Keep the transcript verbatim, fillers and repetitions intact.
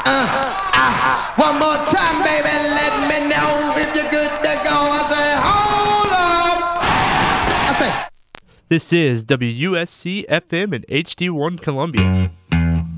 uh, uh, one more time, baby, let me know if you're good to go. I say, hold up. I say, This is W U S C F M and H D one Columbia.